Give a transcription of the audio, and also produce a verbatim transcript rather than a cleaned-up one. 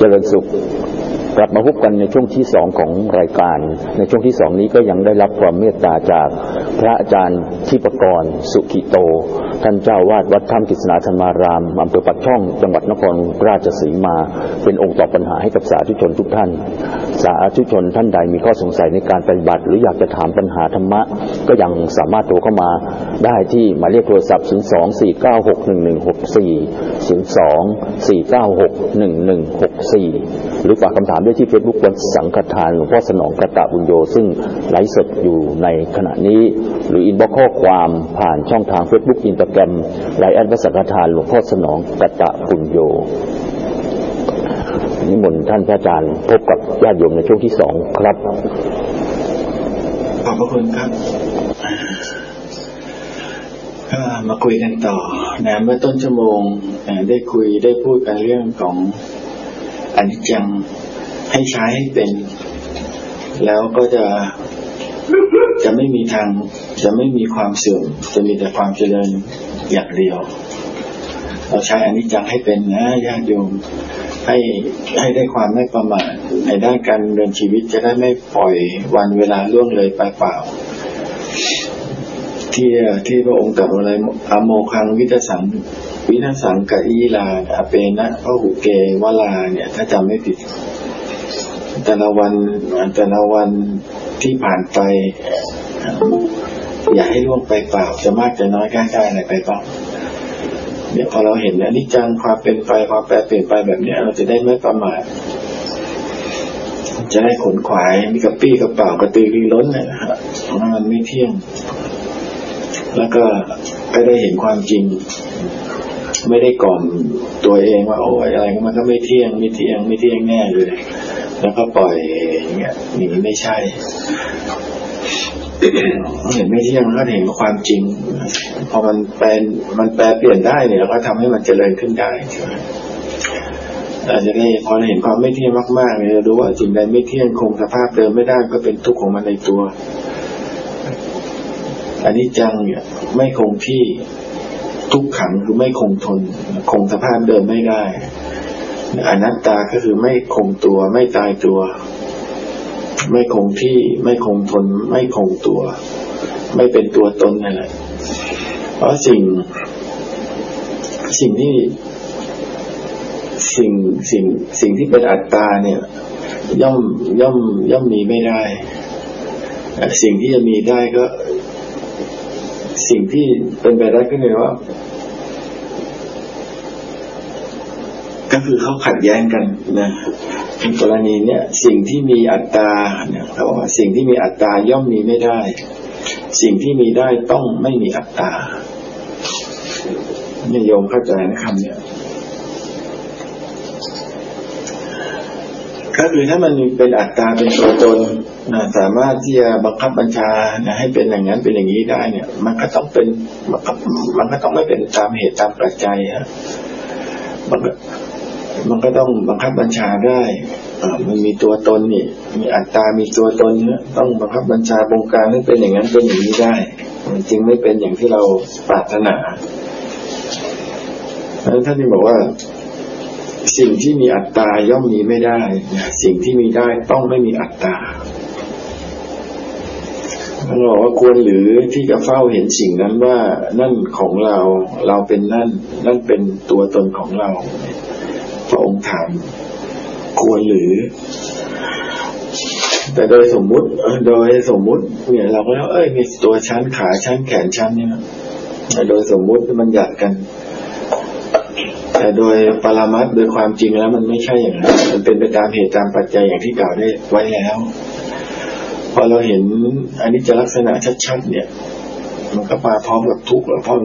เจริญสุขกลับมาพบกันในช่วงที่สองของรายการในช่วงที่สองนี้ก็ยังได้รับความเมตตาจากพระอาจารย์ทิปกรสุขิโตท่านเจ้าวาดวัดถ้ำกฤษณาธรรมารามอำเภอปักช่องจังหวัดนครราชสีมาเป็นองค์ตอบปัญหาให้กับสาธุชนทุกท่านสาธุชนท่านใดมีข้อสงสัยในการปฏิบัติหรืออยากจะถามปัญหาธรรมะก็ยังสามารถโทรเข้ามาได้ที่หมายเลขโทรศัพท์ศูนย์ สอง สี่ เก้า หก หนึ่ง หนึ่ง หก สี่ ศูนย์ สอง สี่ เก้า หก หนึ่ง หนึ่ง หก สี่หรือฝากคำถามได้ที่ Facebook วัดสังฆทานหลวงพ่อสนองกตบุญโยซึ่งไลฟ์สดอยู่ในขณะนี้หรืออินบ็อกซ์ข้อความผ่านช่องทาง Facebook Instagram ไลน์แอดวัดสังฆทานหลวงพ่อสนองกตบุญโยนิมนต์ท่านพระอาจารย์พบกับญาติโยมในช่วงที่สองครับขอบพระคุณครับก็มาคุยกันต่อนะเมื่อต้นชั่วโมงได้คุยได้พูดกันเรื่องของอนิจจังให้ใช้ให้เป็นแล้วก็จะจะไม่มีทางจะไม่มีความเสื่อมจะมีแต่ความเจริญอย่างเดียวเราใช้อนิจจังให้เป็นนะญาติโยมให้ให้ได้ความไม่ประมาทในด้านการดำเนินชีวิตจะได้ไม่ปล่อยวันเวลาล่วงเลยไปเปล่าที่ที่พระองค์ตรัสอะไรอโมคังวิตสังวินาสังกะอีลาอเปนะพระหุเกวลาเนี่ยถ้าจำไม่ผิดแต่ละวันแต่ละวันที่ผ่านไปอย่าให้ล่วงไปเปล่าจะมากจะน้อยก็ได้อะไรไปบ้างเดี๋ยวพอเราเห็นอนิจจังความเป็นไปความแปรเปลี่ยนไปแบบนี้เราจะได้ไม่ประมาทจะได้ขนขวายมีกระปี้กระเป๋ากระตือรือร้นนะฮะมันไม่เที่ยงแล้วก็ก็ได้เห็นความจริงไม่ได้ก่อนตัวเองว่าโอ้ยอะไรมันก็ไม่เที่ยงไม่เที่ยงไม่เที่ยงแน่เลยแล้วก็ปล่อยอย่างเงี้ยนี่ไม่ใช่เห็นไม่เที่ยงก็เห็นความจริงพอมันแปลมันแปลเปลี่ยนได้เนี่ยเราก็ทำให้มันเจริญขึ้นได้อาจจะได้พอเห็นความไม่เที่ยงมากๆเนี่ยรู้ว่าสิ่งใดไม่เที่ยงคงสภาพเดิมไม่ได้ก็เป็นทุกข์ของมันในตัวอนิจจังเนี่ยไม่คงที่ทุกขังคือไม่คงทนคงสภาพเดิมไม่ได้อนัตตาก็คือไม่คงตัวไม่ตายตัวไม่คงที่ไม่คงทนไม่คงตัวไม่เป็นตัวตนนั่นแหละเพราะสิ่งสิ่งที่สิ่งสิ่งสิ่งที่เป็นอัตตาเนี่ยย่อมย่อมย่อมมีไม่ได้สิ่งที่จะมีได้ก็สิ่งที่เป็นไปได้ก็คือว่าก็คือเขาขัดแย้งกันนะในกรณีเนี้ยสิ่งที่มีอัตตาเนี่ยเขาบอกว่าสิ่งที่มีอัตตาย่อมมีไม่ได้สิ่งที่มีได้ต้องไม่มีอัตตาเนี่ยโยมเข้าใจนะคำเนี่ยก็คือถ้ามันเป็นอัตตาเป็นตัวตนนะสามารถที่จะบังคับบัญชานะให้เป็นอย่างนั้นเป็นอย่างนี้ได้เนี่ยมันก็ต้องเป็นมันก็ต้องไม่เป็นตามเหตุตามปัจจัยฮะมันก็มันก็ต้องบังคับบัญชาได้อ่ามันมีตัวตนนี่มีอัตตามีตัวตนเนี่ยต้องบังคับบัญชาบงการให้เป็นอย่างนั้นเป็นอย่างนี้ได้มันจึงไม่เป็นอย่างที่เราปรารถนาเพราะฉะนั้นท่านที่บอกว่าสิ่งที่มีอัตตาย่อมมีไม่ได้สิ่งที่มีได้ต้องไม่มีอัตตาท่านบอกว่าควรหรือที่จะเฝ้าเห็นสิ่งนั้นว่านั่นของเราเราเป็นนั่นนั่นเป็นตัวตนของเราพระองค์ถามควรหรือแต่โดยสมมุติโดยสมมุติเนี่ยเราก็แล้วเอ้ยมีตัวชั้นขาชั้นแขนชั้นเนี่ยโดยสมมุติมันหยัดกันแต่โดยปรมัตถ์โดยความจริงแล้วมันไม่ใช่อย่างนั้นมันเป็นไปตามเหตุตามปัจจัยอย่างที่กล่าวได้ไว้แล้วพอเราเห็นอนิจจลักษณะชัดๆเนี่ยมันก็มาพร้อมกับทุกข์เพราะ